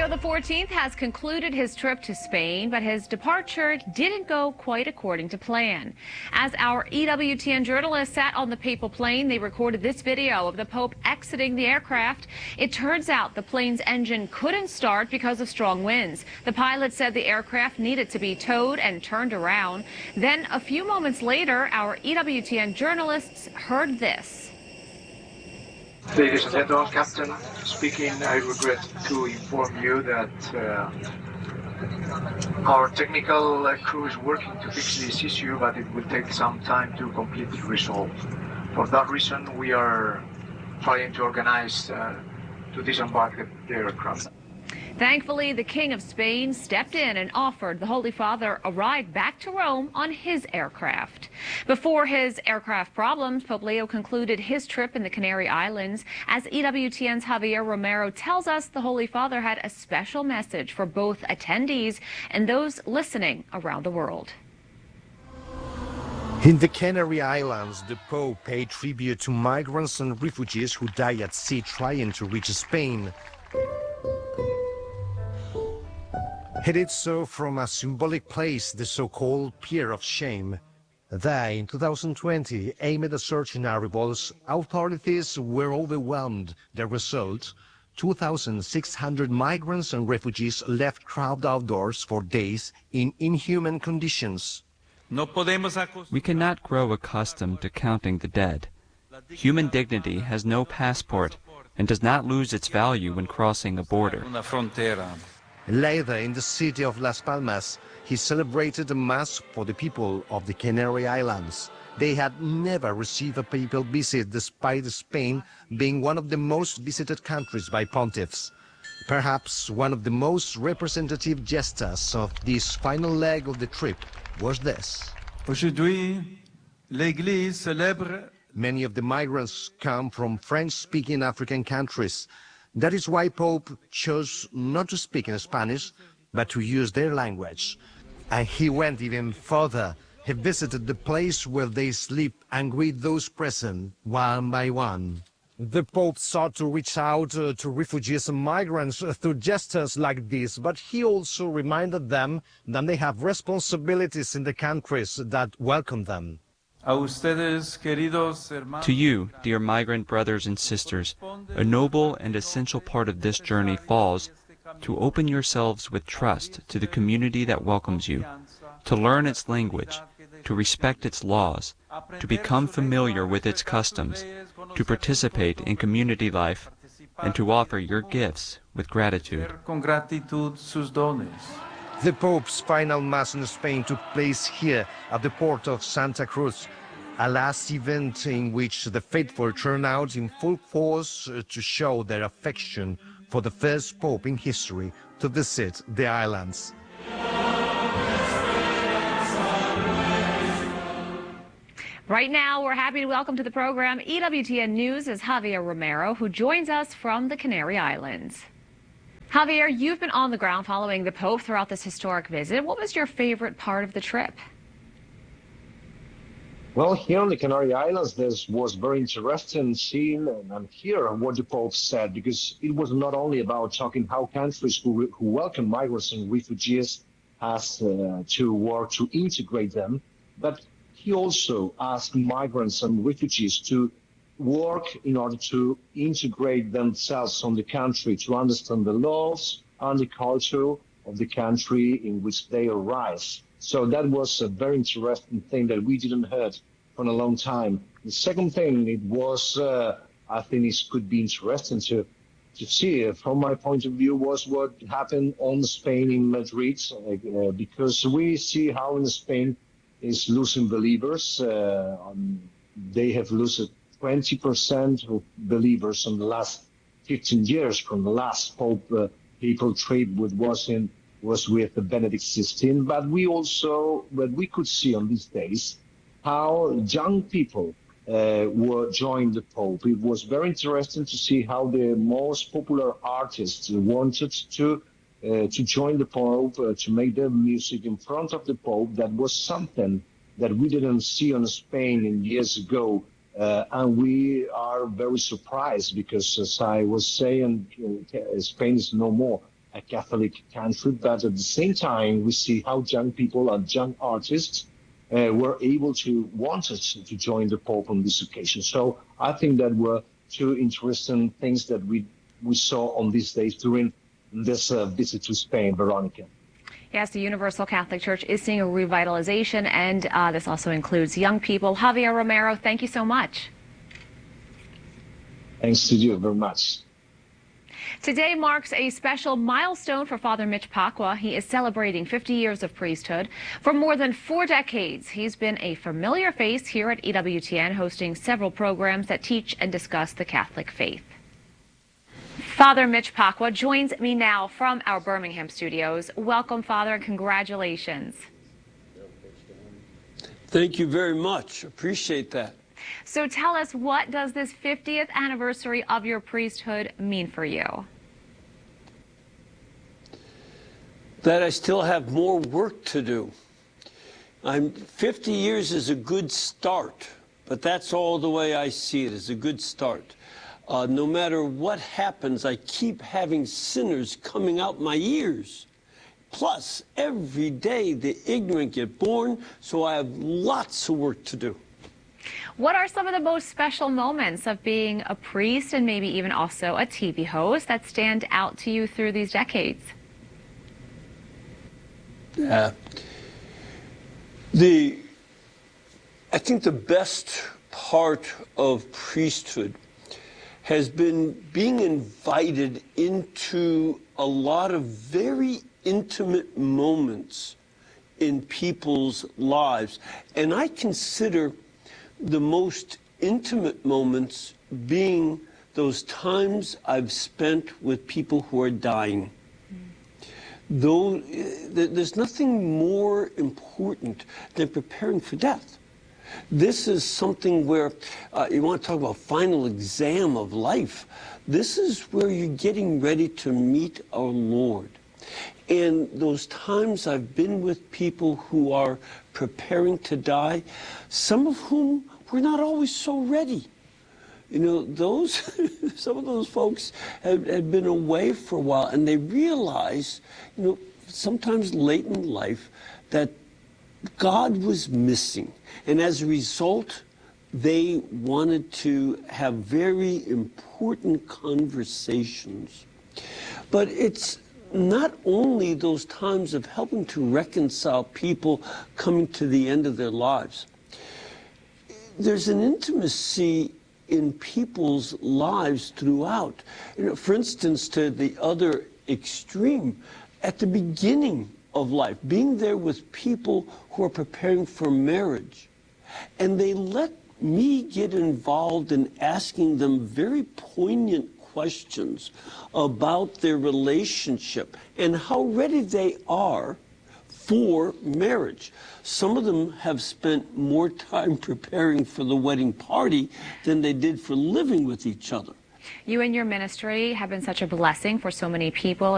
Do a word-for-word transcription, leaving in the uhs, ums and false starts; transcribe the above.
the fourteenth has concluded his trip to Spain, but his departure didn't go quite according to plan. As our E W T N journalists sat on the papal plane, they recorded this video of the Pope exiting the aircraft. It turns out the plane's engine couldn't start because of strong winds. The pilot said the aircraft needed to be towed and turned around. Then, a few moments later, our E W T N journalists heard this. Ladies and gentlemen, Captain speaking. I regret to inform you that uh, our technical uh, crew is working to fix this issue, but it will take some time to completely resolve. For that reason, we are trying to organize uh, to disembark the, the aircraft. Thankfully, the King of Spain stepped in and offered the Holy Father a ride back to Rome on his aircraft. Before his aircraft problems, Pope Leo concluded his trip in the Canary Islands. As E W T N's Javier Romero tells us, the Holy Father had a special message for both attendees and those listening around the world. In the Canary Islands, the Pope paid tribute to migrants and refugees who die at sea trying to reach Spain. He did so from a symbolic place, the so-called Pier of Shame. There, in two thousand twenty, amid a surge in arrivals, authorities were overwhelmed. The result, two thousand six hundred migrants and refugees left crowded outdoors for days in inhuman conditions. We cannot grow accustomed to counting the dead. Human dignity has no passport and does not lose its value when crossing a border. Later, in the city of Las Palmas, he celebrated a mass for the people of the Canary Islands. They had never received a papal visit, despite Spain being one of the most visited countries by pontiffs. Perhaps one of the most representative gestures of this final leg of the trip was this. Aujourd'hui, l'Église célèbre. Many of the migrants come from French-speaking African countries. That is why Pope chose not to speak in Spanish, but to use their language. And he went even further. He visited the place where they sleep and greet those present one by one. The Pope sought to reach out uh, to refugees and migrants uh, through gestures like this, but he also reminded them that they have responsibilities in the countries that welcome them. To you, dear migrant brothers and sisters, a noble and essential part of this journey falls to open yourselves with trust to the community that welcomes you, to learn its language, to respect its laws, to become familiar with its customs, to participate in community life, and to offer your gifts with gratitude. The Pope's final Mass in Spain took place here at the port of Santa Cruz, a last event in which the faithful turned out in full force to show their affection for the first Pope in history to visit the islands. Right now, we're happy to welcome to the program E W T N News' Javier Romero, who joins us from the Canary Islands. Javier, you've been on the ground following the Pope throughout this historic visit. What was your favorite part of the trip? Well, here on the Canary Islands, this was very interesting seeing and hearing what the Pope said, because it was not only about talking how countries who, who welcome migrants and refugees has uh, to work to integrate them, but he also asked migrants and refugees to work in order to integrate themselves on the country, to understand the laws and the culture of the country in which they arise. So that was a very interesting thing that we didn't heard for a long time. The second thing, it was, uh, I think it could be interesting to, to see, from my point of view, was what happened on Spain in Madrid, uh, because we see how in Spain is losing believers. Uh, um, they have lost twenty percent of believers in the last fifteen years from the last Pope uh, people trade with was in was with Benedict the sixteenth. But we also, but we could see on these days how young people uh, were joined the Pope. It was very interesting to see how the most popular artists wanted to uh, to join the Pope, uh, to make their music in front of the Pope. That was something that we didn't see in Spain in years ago. Uh, and we are very surprised because, as I was saying, uh, Spain is no more a Catholic country, but at the same time, we see how young people and young artists uh, were able to wanted to join the Pope on this occasion. So I think that were two interesting things that we we saw on these days during this uh, visit to Spain, Veronica. Yes, the Universal Catholic Church is seeing a revitalization, and uh, this also includes young people. Javier Romero, thank you so much. Thanks to you very much. Today marks a special milestone for Father Mitch Pacwa. He is celebrating fifty years of priesthood. For more than four decades, he's been a familiar face here at E W T N, hosting several programs that teach and discuss the Catholic faith. Father Mitch Pacwa joins me now from our Birmingham studios. Welcome, Father, and congratulations. Thank you very much. Appreciate that. So tell us, what does this fiftieth anniversary of your priesthood mean for you? That I still have more work to do. I'm fifty years is a good start, but that's all the way I see it, is a good start. Uh, no matter what happens, I keep having sinners coming out my ears. Plus, every day the ignorant get born, so I have lots of work to do. What are some of the most special moments of being a priest and maybe even also a T V host that stand out to you through these decades? Yeah. The, I think the best part of priesthood has been being invited into a lot of very intimate moments in people's lives. And I consider the most intimate moments being those times I've spent with people who are dying. Though there's nothing more important than preparing for death. This is something where uh, you want to talk about final exam of life. This is where you're getting ready to meet our Lord. And those times I've been with people who are preparing to die, some of whom were not always so ready. You know, those, some of those folks had, had been away for a while, and they realize, you know, sometimes late in life, that God was missing. And as a result, they wanted to have very important conversations. But it's not only those times of helping to reconcile people coming to the end of their lives. There's an intimacy in people's lives throughout. You know, for instance, to the other extreme, at the beginning of life, being there with people who are preparing for marriage. And they let me get involved in asking them very poignant questions about their relationship and how ready they are for marriage. Some of them have spent more time preparing for the wedding party than they did for living with each other. You and your ministry have been such a blessing for so many people.